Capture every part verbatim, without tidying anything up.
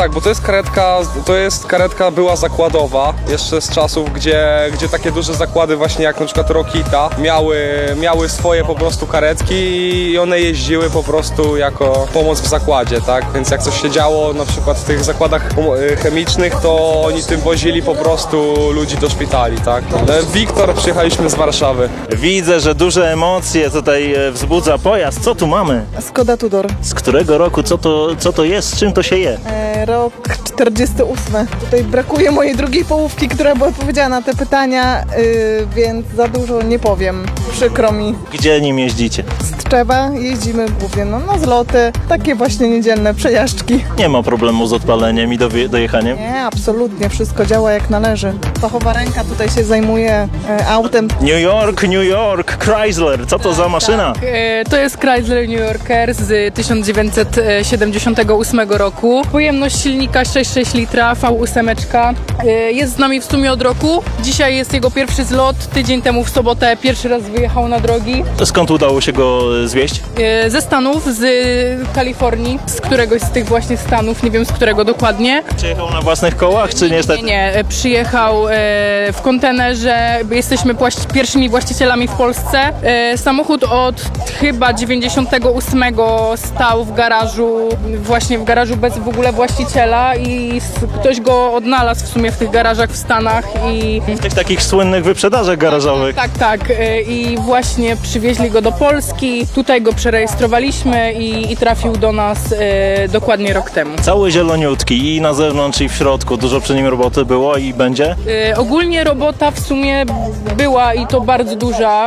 tak, bo to jest karetka, to jest karetka była zakładowa, jeszcze z czasów, gdzie, gdzie takie duże zakłady właśnie jak na przykład Rokita miały, miały swoje po prostu karetki i one jeździły po prostu jako pomoc w zakładzie, tak? Więc jak coś się działo na przykład w tych zakładach chemicznych, to oni tym wozili po prostu ludzi do szpitali, tak? Wiktor, przyjechaliśmy z Warszawy. Widzę, że duże emocje tutaj wzbudza pojazd. Co tu mamy? Skoda Tudor. Z którego roku? Co to, co to jest? Z czym to się je? E, rok czterdziesty ósmy. Tutaj brakuje mojej drugiej połówki, która by odpowiedziała na te pytania, yy, więc za dużo nie powiem. Przykro mi. Gdzie nim jeździcie? Z Tczewa jeździmy głównie no, na zloty, takie właśnie niedzielne przejażdżki. Nie ma problemu z odpaleniem i dowie- dojechaniem? Nie, absolutnie. Wszystko działa jak należy. Fachowa ręka tutaj się zajmuje e, autem. New York, New York, Chrysler. Co to za maszyna? Tak, e, to jest Chrysler New Yorker z tysiąc dziewięćset siedemdziesiątego ósmego roku. Pojemność silnika sześć przecinek sześć litra, V osiem. E, jest z nami w sumie od roku. Dzisiaj jest jego pierwszy zlot. Tydzień temu w sobotę pierwszy raz wyjechał na drogi. Skąd udało się go zwieźć? E, ze Stanów, z Kalifornii, z któregoś z tych właśnie stanów, nie wiem z którego dokładnie. Przyjechał na własnych kołach, czy niestety? Nie, nie, nie. Przyjechał e, w kontenerze. Jesteśmy płaś- pierwszymi właścicielami w Polsce. E, samochód od chyba dziewięćdziesiątego ósmego stał w garażu, właśnie w garażu bez w ogóle właściciela i s- ktoś go odnalazł w sumie w tych garażach w Stanach i... W tych takich słynnych wyprzedażach garażowych. Tak, tak. e, I właśnie przywieźli go do Polski. Tutaj go przerejestrowaliśmy i, i trafił do nas e, dokładnie rok temu. Cały zieloniutki i na zewnątrz i w środku. Dużo przy nim roboty było i będzie? E, ogólnie robota w sumie była i to bardzo duża.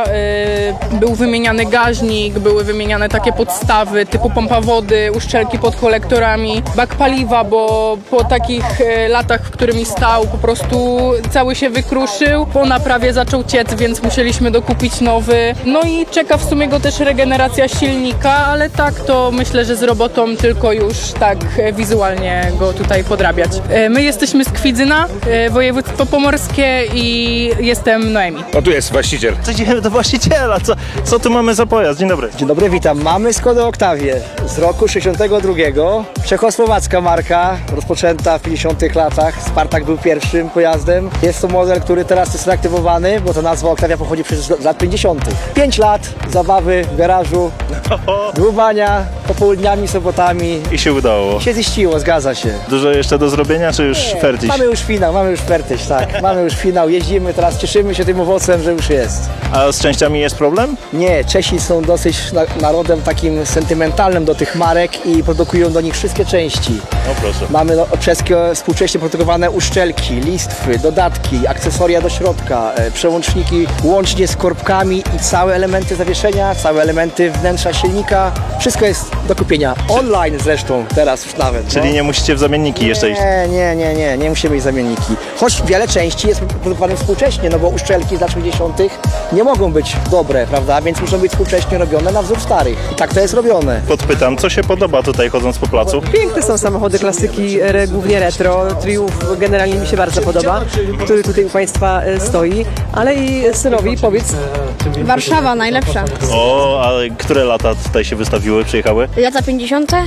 E, był wymieniany gaźnik, były wymieniane takie podstawy typu pompa wody, uszczelki pod kolektorami, bak paliwa, bo po takich e, latach, w którymi stał, po prostu cały się wykruszył. Po naprawie zaczął ciec, więc musieliśmy dokupić nowy. No i czeka w sumie go też regeneracja silnika, ale tak to myślę, że z robotą tylko już tak e, wizualnie go tutaj podrabiać. E, my jesteśmy z Kwidzyna, e, województwo pomorskie i jestem Noemi. O, tu jest właściciel. Idziemy do właściciela. Co, co tu mamy za pojazd? Dzień dobry. Dzień dobry, witam. Mamy Skodę Octavię z roku sześćdziesiątego drugiego. Czechosłowacka marka, rozpoczęta w pięćdziesiątych latach. Spartak był pierwszym pojazdem. Jest to model, który teraz jest reaktywowany, bo ta nazwa Octavia pochodzi przecież z lat pięćdziesiątych. Pięć lat zabawy w garażu, dłubania popołudniami, sobotami. I się udało. Się ziściło, zgadza się. Dużo jeszcze do zrobienia, czy już fertig? Mamy już finał, mamy już fertyś, tak. Mamy już finał, jeździmy teraz, cieszymy się tym owocem, że już jest. A z częściami jest problem? Nie, Czesi są dosyć na, narodem takim sentymentalnym do tych marek i produkują do nich wszystkie części. No proszę. Mamy no, czeskie współcześnie produkowane uszczelki, listwy, dodatki, akcesoria do środka, e, przełączniki łącznie z korbkami i całe elementy zawieszenia, całe elementy wnętrza silnika. Wszystko jest do kupienia. Online zresztą teraz już nawet. Czyli no. nie musicie w zamienniki jeszcze iść? Nie, nie, nie, nie, nie musimy mieć zamienniki. Choć wiele części jest produkowanych współcześnie, no bo uszczelki z lat dziewięćdziesiątych nie mogą być dobre, prawda? Więc muszą być współcześnie robione na wzór starych. I tak to jest robione. Podpytam, co się podoba tutaj chodząc po placu? Piękne są samochody klasyki, re, głównie retro. Triumph generalnie mi się bardzo podoba, który tutaj u Państwa e, stoi. Ale i synowi powiedz. Warszawa najlepsza. O, ale które lata tutaj się wystawiły, przyjechały? Lata pięćdziesiąte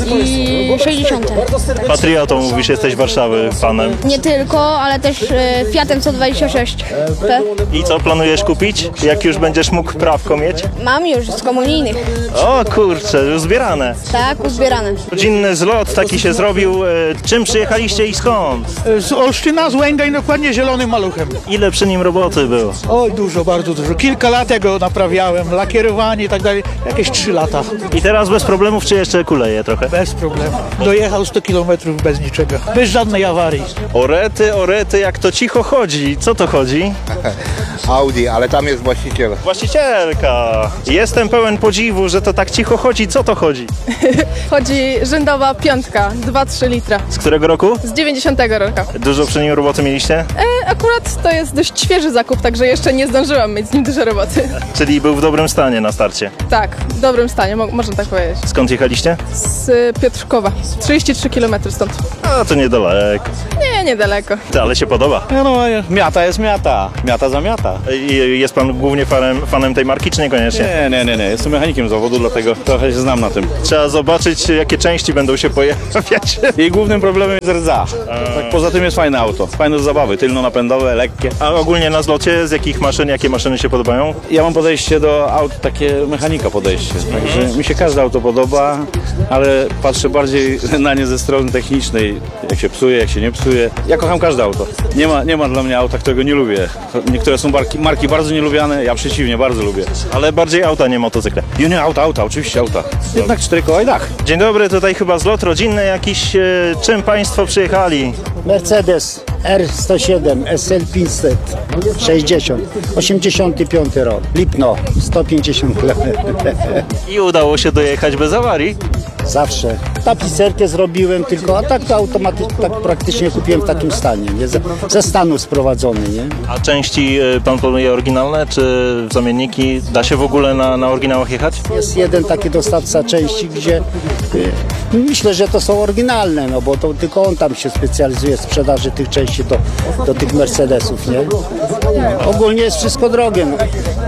i sześćdziesiąte. Patriotą mówisz, jesteś Warszawy fanem. Nie tylko, ale też e, Fiatem sto dwadzieścia sześć P. I co planujesz kupić, jak już będziesz mógł prawko mieć? Mam już z komunijnych. O kurczę, już zbierane. Tak, uzbierane. Rodzinny zlot taki się zrobił. E, Czym przyjechaliście i skąd? Z Olsztyna, z Łęgań, dokładnie zielonym maluchem. Ile przy nim roboty było? Oj, dużo, bardzo dużo. Kilka lat ja go naprawiałem, lakierowanie i tak dalej. Jakieś trzy lata. I teraz bez problemów, czy jeszcze kuleje trochę? Bez problemu. Dojechał sto kilometrów bez niczego. Bez żadnej awarii. Orety, orety, jak to cicho chodzi. Co to chodzi? Audi, ale tam jest właściciel. Właścicielka. Jestem pełen podziwu, że to tak cicho chodzi. Co to chodzi? Chodzi rzędowa piątka, dwa trzy litra. Z którego roku? Z dziewięćdziesiątego roku. Dużo przy nim roboty mieliście? E, akurat to jest dość świeży zakup, także jeszcze nie zdążyłam mieć z nim dużo roboty. Czyli był w dobrym stanie na starcie. Tak, w dobrym stanie, mo- można tak powiedzieć. Skąd jechaliście? Z Piotrkowa, trzydzieści trzy kilometry stąd. A to niedaleko. Nie, Nie, niedaleko. Ale się podoba. No, no, miata jest miata. Miata za miata. I jest pan głównie fanem, fanem tej marki, czy niekoniecznie? Nie, nie, nie, nie. Jestem mechanikiem zawodu, dlatego trochę się znam na tym. Trzeba zobaczyć, jakie części będą się pojawiać. Jej głównym problemem jest rdza. Tak, poza tym jest fajne auto. Fajne do zabawy, tylno-napędowe, lekkie. A ogólnie na zlocie z jakich maszyn, jakie maszyny się podobają? Ja mam podejście do aut, takie mechanika podejście. Także mi się każde auto podoba, ale patrzę bardziej na nie ze strony technicznej. Jak się psuje, jak się nie psuje. Ja kocham każde auto. Nie ma, nie ma dla mnie auta, którego nie lubię. Niektóre są marki, marki bardzo nielubiane, ja przeciwnie, bardzo lubię. Ale bardziej auta, nie motocykle. Nie, nie, auta, auta, oczywiście auta. Jednak cztery koła i dach. Dzień dobry, tutaj chyba zlot rodzinny jakiś. E, czym państwo przyjechali? Mercedes R sto siedem S L pięćset sześćdziesiąt, osiemdziesiąty piąty rok, Lipno, sto pięćdziesiąt kilometrów. I udało się dojechać bez awarii. Zawsze. Tapicerkę zrobiłem tylko, a tak to automatycznie, tak praktycznie kupiłem w takim stanie, nie? Ze, ze stanu sprowadzony, nie? A części e, pan planuje oryginalne, czy zamienniki? Da się w ogóle na, na oryginałach jechać? Jest jeden taki dostawca części, gdzie y, myślę, że to są oryginalne, no bo to tylko on tam się specjalizuje w sprzedaży tych części do, do tych Mercedesów, nie? Ogólnie jest wszystko drogie, no.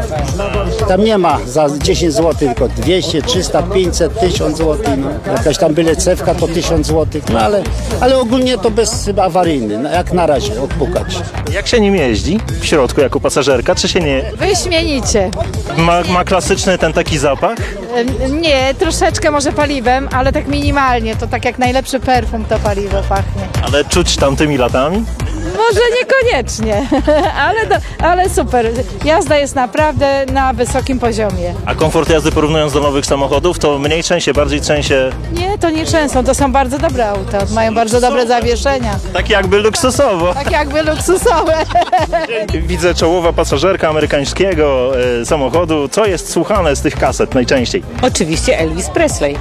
Tam nie ma za dziesięć złotych, tylko dwieście, trzysta, pięćset, tysiąc złotych, no. Jakaś tam byle cewka to tysiąc złotych, no ale, ale ogólnie to bezawaryjny, no, jak na razie, odpukać. Jak się nim jeździ? W środku jako pasażerka, czy się nie... Wyśmienicie. Ma, ma klasyczny ten taki zapach? Nie, troszeczkę może paliwem, ale tak minimalnie. To tak jak najlepszy perfum to paliwo pachnie. Ale czuć tamtymi latami? Może niekoniecznie, ale, do, ale super. Jazda jest naprawdę na wysokim poziomie. A komfort jazdy porównując do nowych samochodów, to mniej trzęsie, bardziej trzęsie... Nie, to nie często. To są bardzo dobre auta. Mają bardzo dobre zawieszenia. Tak jakby luksusowo. Tak jakby luksusowe. Widzę czołowa pasażerka amerykańskiego e, samochodu. Co jest słuchane z tych kaset najczęściej? Oczywiście Elvis Presley.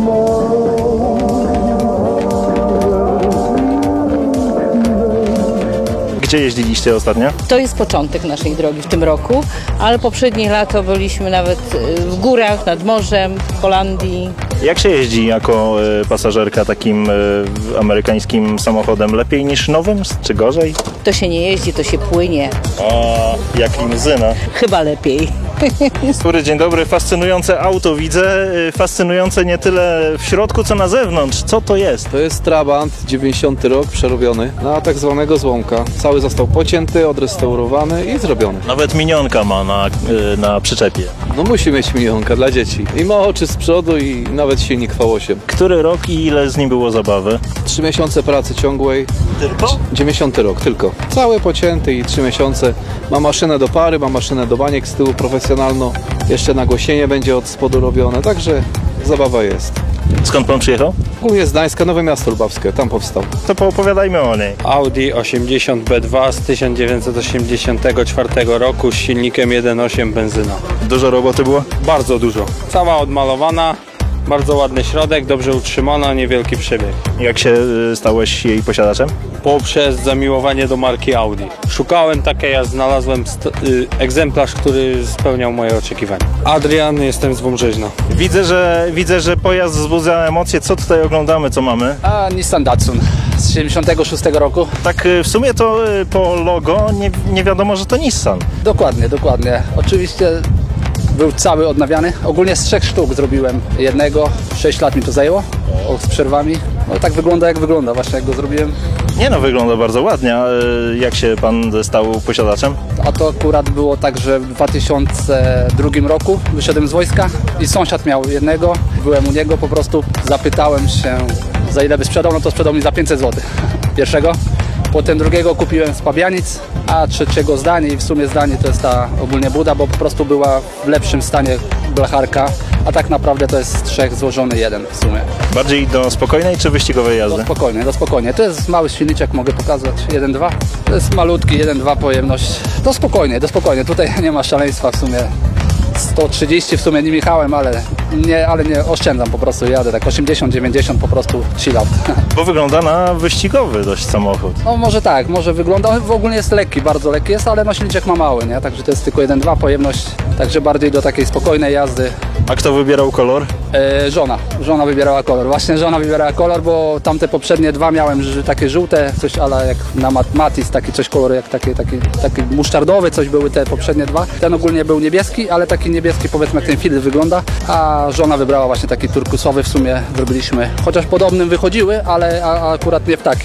Gdzie jeździliście ostatnio? To jest początek naszej drogi w tym roku, ale poprzednie lato byliśmy nawet w górach, nad morzem, w Holandii. Jak się jeździ jako e, pasażerka takim e, amerykańskim samochodem? Lepiej niż nowym, czy gorzej? To się nie jeździ, to się płynie. A, jak limuzyna. Chyba lepiej. Dobry, dzień dobry. Fascynujące auto widzę. E, Fascynujące nie tyle w środku, co na zewnątrz. Co to jest? To jest Trabant, dziewięćdziesiąty rok, przerobiony na tak zwanego złomka. Cały został pocięty, odrestaurowany i zrobiony. Nawet minionka ma na, e, na przyczepie. No musi mieć milionka dla dzieci. I ma oczy z przodu i nawet silnik V osiem. Który rok i ile z nim było zabawy? Trzy miesiące pracy ciągłej. Tylko? dziewięćdziesiąty rok, tylko. Cały pocięty i trzy miesiące. Ma maszynę do pary, ma maszynę do baniek z tyłu profesjonalną. Jeszcze nagłośnienie będzie od spodu robione, także zabawa jest. Skąd pan przyjechał? Głównie z Gdańska, Nowe Miasto Lubawskie, tam powstał. To poopowiadajmy o niej. Audi osiemdziesiąt B dwa z tysiąc dziewięćset osiemdziesiątego czwartego roku z silnikiem jeden przecinek osiem benzyna. Dużo roboty było? Bardzo dużo. Cała odmalowana, bardzo ładny środek, dobrze utrzymana, niewielki przebieg. Jak się y, stałeś jej posiadaczem? Poprzez zamiłowanie do marki Audi. Szukałem takiej, ja znalazłem st- y, egzemplarz, który spełniał moje oczekiwania. Adrian, jestem z Wąbrzeźna. Widzę, że widzę, że pojazd wzbudza emocje. Co tutaj oglądamy, co mamy? A Nissan Datsun z siedemdziesiątego szóstego roku. Tak y, w sumie to y, po logo nie, nie wiadomo, że to Nissan. Dokładnie, dokładnie. Oczywiście był cały odnawiany. Ogólnie z trzech sztuk zrobiłem jednego. Sześć lat mi to zajęło, o, z przerwami. No tak wygląda jak wygląda, właśnie jak go zrobiłem. Nie no, wygląda bardzo ładnie. A, y, jak się pan stał posiadaczem? A to akurat było tak, że w dwa tysiące drugim roku wyszedłem z wojska i sąsiad miał jednego. Byłem u niego, po prostu zapytałem się, za ile by sprzedał, no to sprzedał mi za pięćset złotych pierwszego. Potem drugiego kupiłem z Pabianic, a trzeciego zdanie i w sumie zdanie to jest ta ogólnie buda, bo po prostu była w lepszym stanie blacharka, a tak naprawdę to jest z trzech złożony jeden w sumie. Bardziej do spokojnej czy wyścigowej jazdy? Do spokojnie, do spokojnie. To jest mały silniczek, mogę pokazać, jeden dwa. To jest malutki, jeden dwa pojemność. To spokojnie, do spokojnie. Tutaj nie ma szaleństwa w sumie. sto trzydzieści w sumie nie jechałem, ale nie, ale nie oszczędzam, po prostu jadę tak osiemdziesiąt dziewięćdziesiąt po prostu chill out. Bo wygląda na wyścigowy dość samochód. No może tak, może wygląda, on w ogóle jest lekki, bardzo lekki jest, ale no silniczek ma mały, nie? Także to jest tylko jeden dwa pojemność, także bardziej do takiej spokojnej jazdy. A kto wybierał kolor? E, żona. Żona wybierała kolor. Właśnie żona wybierała kolor, bo tamte poprzednie dwa miałem ż- takie żółte, coś ale jak na mat- Matis, taki coś kolor jak taki, taki, taki musztardowy, coś były te poprzednie dwa. Ten ogólnie był niebieski, ale taki niebieski powiedzmy jak ten filtr wygląda, a żona wybrała właśnie taki turkusowy, w sumie zrobiliśmy, chociaż podobnym wychodziły, ale a, a akurat nie w taki.